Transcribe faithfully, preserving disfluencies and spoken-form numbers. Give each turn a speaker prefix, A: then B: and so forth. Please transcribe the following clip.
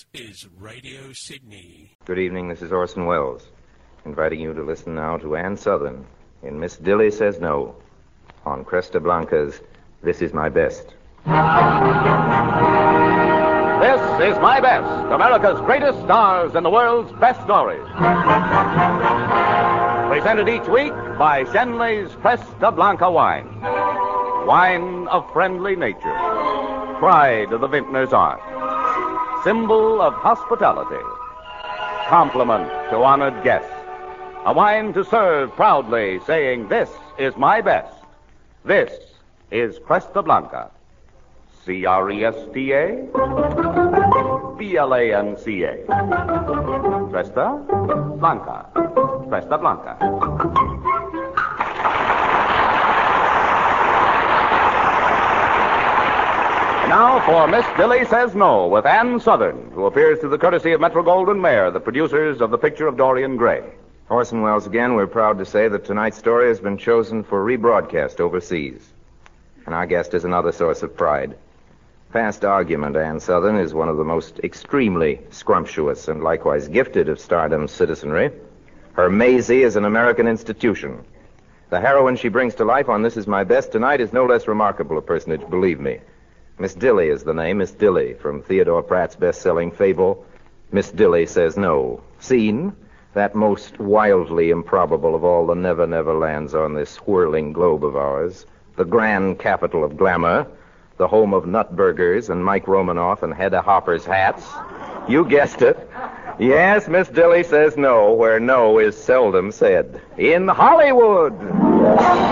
A: is Radio Sydney.
B: Good evening, this is Orson Welles, inviting you to listen now to Ann Southern in Miss Dilly Says No on Cresta Blanca's This Is My Best.
C: This is My Best, America's greatest stars and the world's best stories. Presented each week by Shenley's Cresta Blanca wine. Wine of friendly nature. Pride of the vintner's art. Symbol of hospitality. Compliment to honored guests. A wine to serve proudly, saying, this is my best. This is Cresta Blanca. C R E S T A B L A N C A. Cresta Blanca. Cresta Blanca. Now for Miss Dilly Says No with Ann Southern, who appears through the courtesy of Metro-Goldwyn-Mayer, the producers of The Picture of Dorian Gray.
B: Orson Welles again, we're proud to say that tonight's story has been chosen for rebroadcast overseas. And our guest is another source of pride. Past argument, Ann Southern is one of the most extremely scrumptious and likewise gifted of stardom's citizenry. Her Maisie is an American institution. The heroine she brings to life on This Is My Best tonight is no less remarkable a personage, believe me. Miss Dilly is the name, Miss Dilly, from Theodore Pratt's best-selling fable, Miss Dilly Says No. Scene, that most wildly improbable of all the never-never lands on this whirling globe of ours, the grand capital of glamour, the home of Nutburgers and Mike Romanoff and Hedda Hopper's hats. You guessed it. Yes, Miss Dilly Says No, where no is seldom said. In Hollywood!